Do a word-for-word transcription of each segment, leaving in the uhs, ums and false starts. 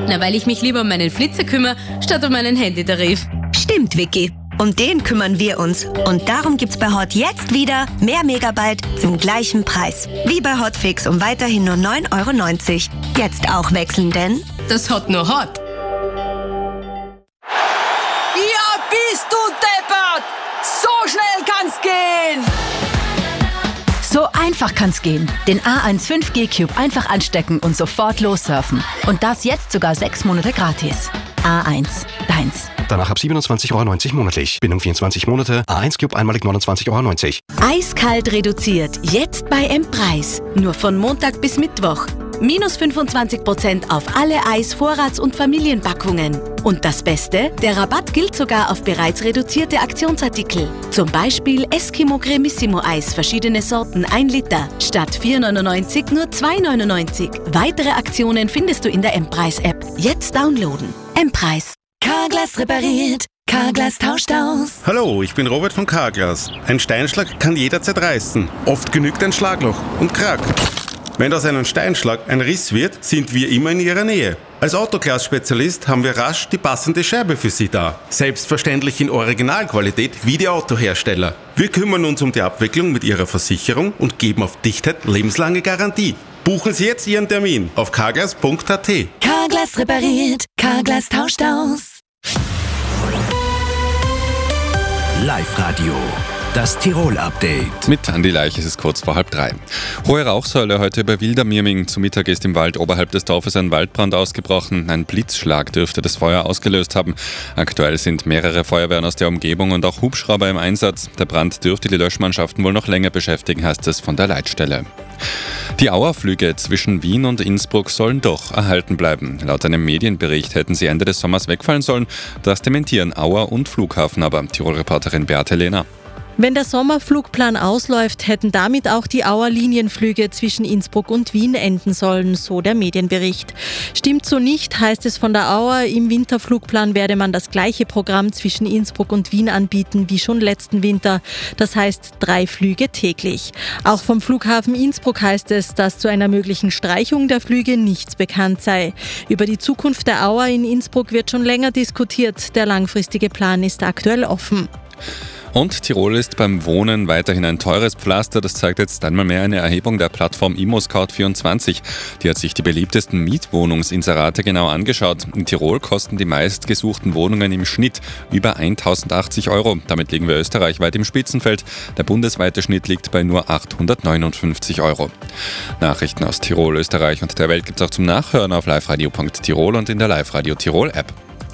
Na, weil ich mich lieber um meinen Flitzer kümmere, statt um meinen Handytarif. Stimmt, Vicky. Um den kümmern wir uns. Und darum gibt's bei Hot jetzt wieder mehr Megabyte zum gleichen Preis. Wie bei Hotfix um weiterhin nur neun Euro neunzig. Jetzt auch wechseln, denn Das Hot nur Hot. Ja, bist du deppert! So schnell kann's gehen! So einfach kann's gehen. Den A eins fünf G Cube einfach anstecken und sofort lossurfen. Und das jetzt sogar sechs Monate gratis. A eins, deins. Danach ab siebenundzwanzig Euro neunzig monatlich. Bindung vierundzwanzig Monate. A eins Cube einmalig neunundzwanzig Euro neunzig. eiskalt reduziert. Jetzt bei M-Preis. Nur von Montag bis Mittwoch. Minus fünfundzwanzig Prozent auf alle Eis-, Vorrats- und Familienpackungen. Und das Beste? Der Rabatt gilt sogar auf bereits reduzierte Aktionsartikel. Zum Beispiel Eskimo Cremissimo Eis, verschiedene Sorten, ein Liter. Statt vier neunundneunzig nur zwei neunundneunzig. Weitere Aktionen findest du in der M-Preis-App. Jetzt downloaden. M-Preis. Carglass repariert. Carglass tauscht aus. Hallo, ich bin Robert von Carglass. Ein Steinschlag kann jederzeit reißen. Oft genügt ein Schlagloch und Krack. Wenn aus einem Steinschlag ein Riss wird, sind wir immer in Ihrer Nähe. Als Autoglas-Spezialist haben wir rasch die passende Scherbe für Sie da. Selbstverständlich in Originalqualität wie die Autohersteller. Wir kümmern uns um die Abwicklung mit Ihrer Versicherung und geben auf Dichtheit lebenslange Garantie. Buchen Sie jetzt Ihren Termin auf carglass punkt a t. Carglass repariert. Carglass tauscht aus. Live-Radio, das Tirol-Update. Mit Andi Leich ist es kurz vor halb drei. Hohe Rauchsäule heute über Wildermirming. Zu Mittag ist im Wald oberhalb des Dorfes ein Waldbrand ausgebrochen. Ein Blitzschlag dürfte das Feuer ausgelöst haben. Aktuell sind mehrere Feuerwehren aus der Umgebung und auch Hubschrauber im Einsatz. Der Brand dürfte die Löschmannschaften wohl noch länger beschäftigen, heißt es von der Leitstelle. Die Auerflüge zwischen Wien und Innsbruck sollen doch erhalten bleiben. Laut einem Medienbericht hätten sie Ende des Sommers wegfallen sollen. Das dementieren Auer und Flughafen aber. Tirol-Reporterin Beate Lehner. Wenn der Sommerflugplan ausläuft, hätten damit auch die Auer-Linienflüge zwischen Innsbruck und Wien enden sollen, so der Medienbericht. Stimmt so nicht, heißt es von der Auer, im Winterflugplan werde man das gleiche Programm zwischen Innsbruck und Wien anbieten wie schon letzten Winter. Das heißt drei Flüge täglich. Auch vom Flughafen Innsbruck heißt es, dass zu einer möglichen Streichung der Flüge nichts bekannt sei. Über die Zukunft der Auer in Innsbruck wird schon länger diskutiert. Der langfristige Plan ist aktuell offen. Und Tirol ist beim Wohnen weiterhin ein teures Pflaster. Das zeigt jetzt einmal mehr eine Erhebung der Plattform ImmoScout vierundzwanzig. Die hat sich die beliebtesten Mietwohnungsinserate genau angeschaut. In Tirol kosten die meistgesuchten Wohnungen im Schnitt über tausendachtzig Euro. Damit liegen wir österreichweit im Spitzenfeld. Der bundesweite Schnitt liegt bei nur achthundertneunundfünfzig Euro. Nachrichten aus Tirol, Österreich und der Welt gibt es auch zum Nachhören auf liveradio punkt tirol und in der Live-Radio Tirol-App.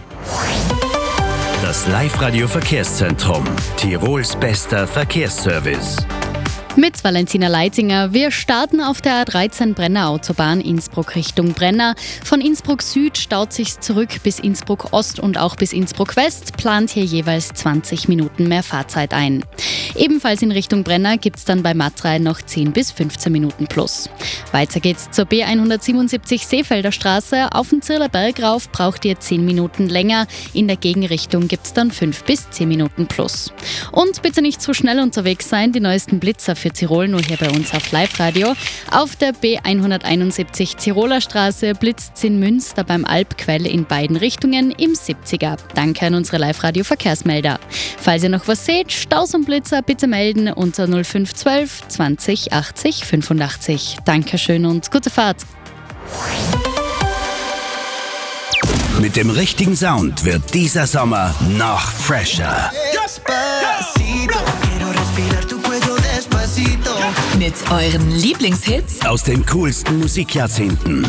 Das Live-Radio-Verkehrszentrum. Tirols bester Verkehrsservice. Mit Valentina Leitinger. Wir starten auf der A dreizehn Brenner Autobahn Innsbruck Richtung Brenner. Von Innsbruck Süd staut sich's zurück bis Innsbruck Ost und auch bis Innsbruck West. Plant hier jeweils zwanzig Minuten mehr Fahrzeit ein. Ebenfalls in Richtung Brenner gibt's dann bei Matrei noch zehn bis fünfzehn Minuten plus. Weiter geht's zur B hundertsiebenundsiebzig Seefelder Straße. Auf den Zirler Berg rauf braucht ihr zehn Minuten länger. In der Gegenrichtung gibt's dann fünf bis zehn Minuten plus. Und bitte nicht zu schnell unterwegs sein. Die neuesten Blitzer für Tirol nur hier bei uns auf Live-Radio. Auf der B hunderteinundsiebzig Tiroler Straße blitzt's in Münster beim Alpquell in beiden Richtungen im siebziger. Danke an unsere Live-Radio-Verkehrsmelder. Falls ihr noch was seht, Staus und Blitzer bitte melden unter null fünf zwölf zwanzig achtzig fünfundachtzig. Dankeschön und gute Fahrt. Mit dem richtigen Sound wird dieser Sommer noch fresher. Mit euren Lieblingshits Aus den coolsten Musikjahrzehnten.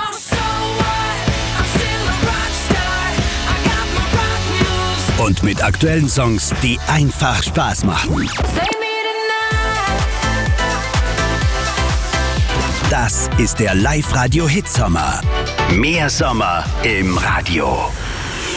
Und mit aktuellen Songs, die einfach Spaß machen. Das ist der Live-Radio-Hitsommer. Mehr Sommer im Radio.